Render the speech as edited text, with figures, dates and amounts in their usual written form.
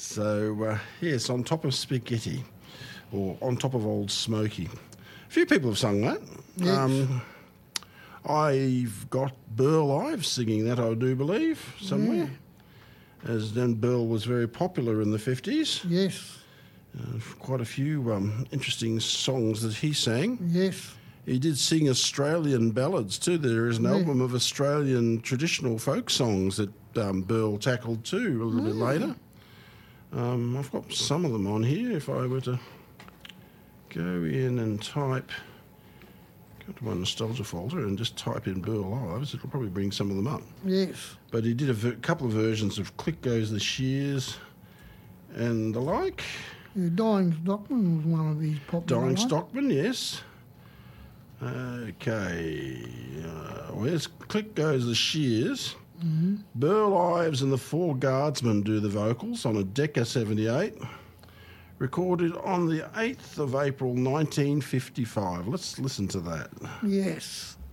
So, yes, On Top of Spaghetti, or On Top of Old Smoky. A few people have sung that. Yes. I've got Burl Ives singing that, I do believe, somewhere. As then Burl was very popular in the 50s. Yes. Quite a few interesting songs that he sang. Yes. He did sing Australian ballads too. There is an album of Australian traditional folk songs that Burl tackled too a little bit later. I've got some of them on here. If I were to go in and type, go to my nostalgia folder and just type in Burl Ives, it'll probably bring some of them up. Yes. But he did a couple of versions of Click Goes the Shears and the like. Yeah, Dying Stockman was one of his popular Dying ones. Stockman, yes. Okay. Where's Click Goes the Shears? Mm-hmm. Burl Ives and the Four Guardsmen do the vocals on a Decca 78. Recorded on the 8th of April 1955. Let's listen to that. Yes.